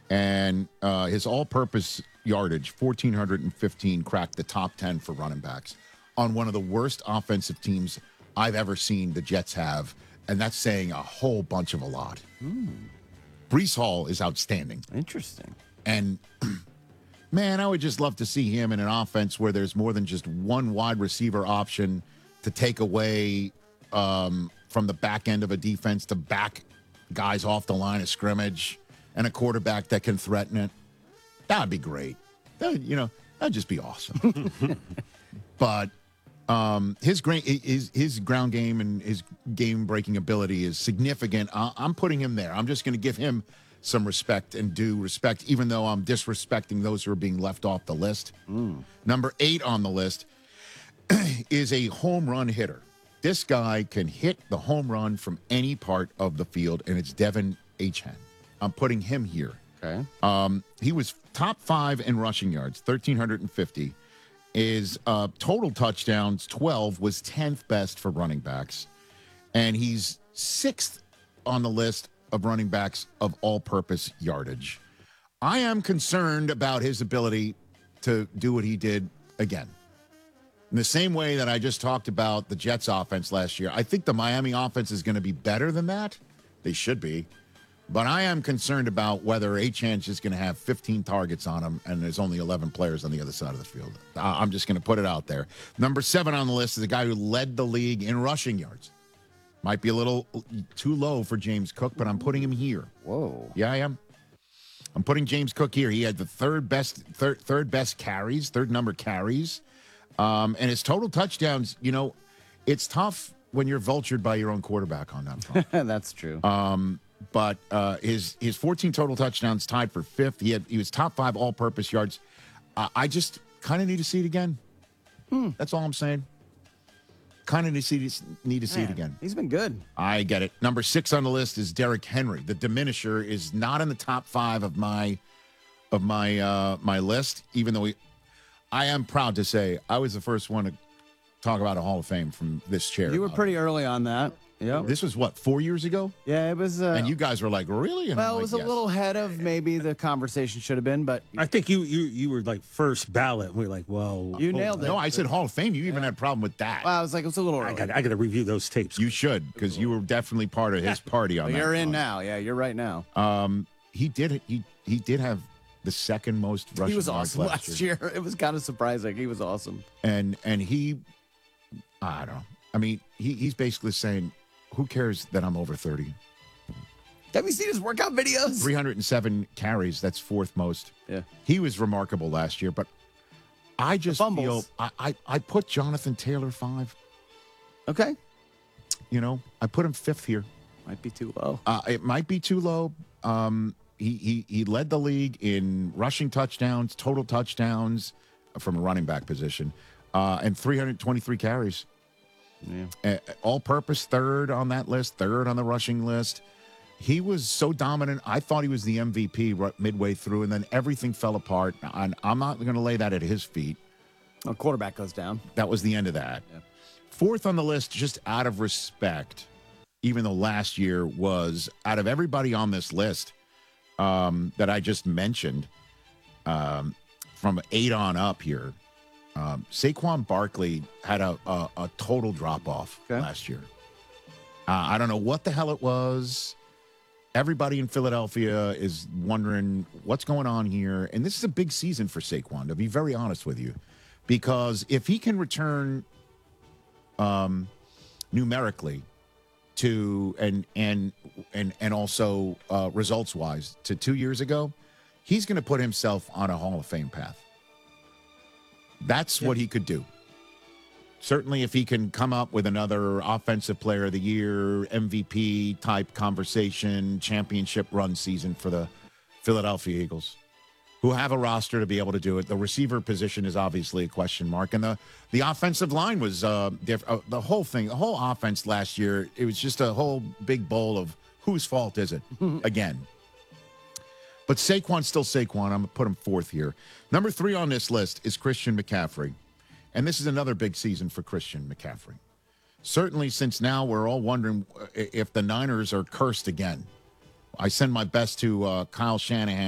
And his all-purpose yardage, 1,415, cracked the top 10 for running backs on one of the worst offensive teams I've ever seen the Jets have, and that's saying a whole bunch of a lot. Breece Hall is outstanding. Interesting. And, man, I would just love to see him in an offense where there's more than just one wide receiver option to take away from the back end of a defense to back guys off the line of scrimmage and a quarterback that can threaten it. That would be great. That'd just be awesome. But his ground game and his game-breaking ability is significant. I'm putting him there. I'm just going to give him some respect and due respect, even though I'm disrespecting those who are being left off the list. Number 8 on the list is a home run hitter. This guy can hit the home run from any part of the field, and it's Devin Achane. I'm putting him here. Okay. He was top 5 in rushing yards, 1,350. His total touchdowns, 12, was 10th best for running backs. And he's 6th on the list of running backs of all-purpose yardage. I am concerned about his ability to do what he did again. In the same way that I just talked about the Jets offense last year, I think the Miami offense is going to be better than that. They should be. But I am concerned about whether Achane's just going to have 15 targets on him and there's only 11 players on the other side of the field. I'm just going to put it out there. Number 7 on the list is a guy who led the league in rushing yards. Might be a little too low for James Cook, but I'm putting him here. Whoa. Yeah, I am. I'm putting James Cook here. He had the third best carries, third number carries. And his total touchdowns, it's tough when you're vultured by your own quarterback on that front. That's true. But his 14 total touchdowns tied for 5th. He was top 5 all-purpose yards. I just kind of need to see it again. That's all I'm saying. Kind of need to see it again. He's been good. I get it. Number 6 on the list is Derrick Henry. The diminisher is not in the top 5 of my list, even though I am proud to say I was the first one to talk about a Hall of Fame from this chair. You were pretty early on that. Yeah. This was, 4 years ago? Yeah, it was. And you guys were like, really? And well, I'm it was like, a little ahead of maybe the conversation should have been, but I think you were like first ballot. We were like, well, you nailed it. No, I said Hall of Fame. You even had a problem with that. Well, I was like, it's a little early. I got to review those tapes. You should, because you were definitely part of his party on that. You're in now. Yeah, you're right now. He did have the second most rushing He was yards awesome last year. It was kind of surprising. He was awesome. And he, I don't know. I mean, he's basically saying, who cares that I'm over 30? Have you seen his workout videos? 307 carries. That's 4th most. Yeah. He was remarkable last year, but I just feel I put Jonathan Taylor 5. Okay. I put him 5th here. Might be too low. It might be too low. He led the league in rushing touchdowns, total touchdowns from a running back position, and 323 carries. Yeah. All-purpose 3rd on that list, 3rd on the rushing list. He was so dominant. I thought he was the MVP midway through, and then everything fell apart. And I'm not going to lay that at his feet. A quarterback goes down. That was the end of that. Yeah. 4th on the list, just out of respect, even though last year was, out of everybody on this list that I just mentioned, from 8 on up here, Saquon Barkley had a total drop-off last year. I don't know what the hell it was. Everybody in Philadelphia is wondering what's going on here. And this is a big season for Saquon, to be very honest with you. Because if he can return numerically to and also results-wise to 2 years ago, he's going to put himself on a Hall of Fame path. That's what he could do. Certainly if he can come up with another Offensive Player of the Year, MVP type conversation, championship run season for the Philadelphia Eagles, who have a roster to be able to do it. The receiver position is obviously a question mark. And the offensive line was different. The whole thing, the whole offense last year, it was just a whole big bowl of whose fault is it again. But Saquon's still Saquon. I'm going to put him 4th here. Number 3 on this list is Christian McCaffrey. And this is another big season for Christian McCaffrey. Certainly since now we're all wondering if the Niners are cursed again. I send my best to Kyle Shanahan.